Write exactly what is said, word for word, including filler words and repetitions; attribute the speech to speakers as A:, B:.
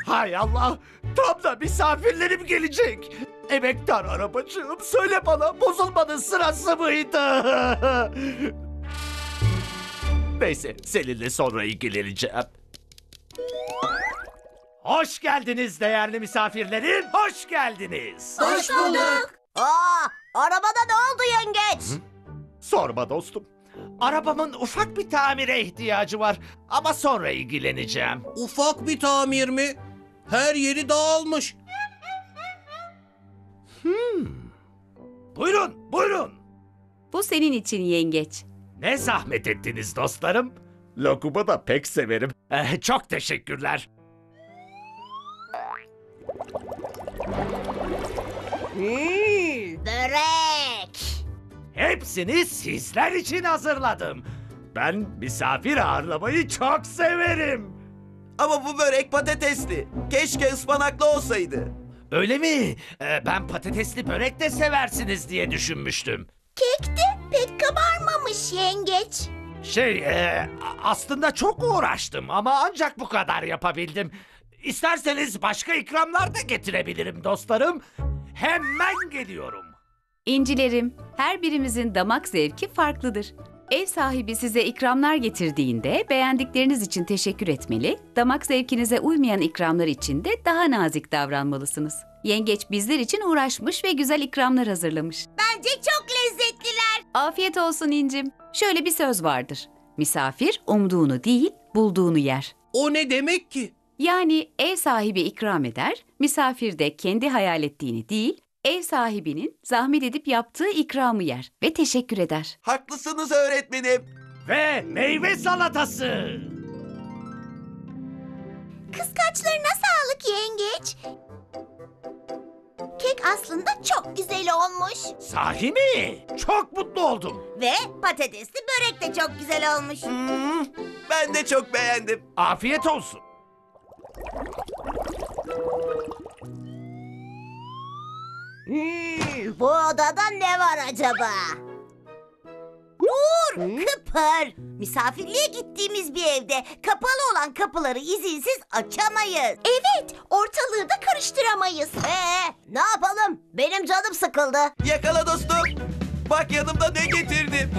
A: Hay Allah! Tam da misafirlerim gelecek. Emektar arabacığım, söyle bana, bozulmanın sırası mıydı? Neyse, seninle sonra ilgileneceğim. Hoş geldiniz değerli misafirlerim, hoş geldiniz.
B: Hoş bulduk. Aa, arabada ne oldu yengeç?
A: Sorma dostum. Arabamın ufak bir tamire ihtiyacı var ama sonra ilgileneceğim.
C: Ufak bir tamir mi? Her yeri dağılmış.
A: Buyurun, buyurun.
D: Bu senin için yengeç.
A: Ne zahmet ettiniz dostlarım. Lokumu da pek severim. Eh, çok teşekkürler.
B: Hmm, börek.
A: Hepsini sizler için hazırladım. Ben misafir ağırlamayı çok severim.
E: Ama bu börek patatesli. Keşke ıspanaklı olsaydı.
A: Öyle mi? Eh, ben patatesli börek de seversiniz diye düşünmüştüm.
B: Kek de pek kabarmamış yengeç.
A: Şey, eh, aslında çok uğraştım ama ancak bu kadar yapabildim. İsterseniz başka ikramlar da getirebilirim dostlarım. Hemen geliyorum.
D: İncilerim, her birimizin damak zevki farklıdır. Ev sahibi size ikramlar getirdiğinde beğendikleriniz için teşekkür etmeli, damak zevkinize uymayan ikramlar için de daha nazik davranmalısınız. Yengeç bizler için uğraşmış ve güzel ikramlar hazırlamış.
B: Bence çok lezzetliler.
D: Afiyet olsun İncim. Şöyle bir söz vardır. Misafir umduğunu değil, bulduğunu yer.
C: O ne demek ki?
D: Yani ev sahibi ikram eder, misafir de kendi hayal ettiğini değil, ev sahibinin zahmet edip yaptığı ikramı yer ve teşekkür eder.
E: Haklısınız öğretmenim.
A: Ve meyve salatası.
B: Kıskaçlarına sağlık yengeç. Kek aslında çok güzel olmuş.
A: Sahi mi? Çok mutlu oldum.
B: Ve patatesli börek de çok güzel olmuş.
E: Hmm, ben de çok beğendim.
A: Afiyet olsun.
B: Hmm, bu odada ne var acaba? Dur, Kıpır. Misafirliğe gittiğimiz bir evde kapalı olan kapıları izinsiz açamayız. Evet, ortalığı da karıştıramayız. Ee, ne yapalım? Benim canım sıkıldı.
E: Yakala dostum. Bak yanımda ne getirdim.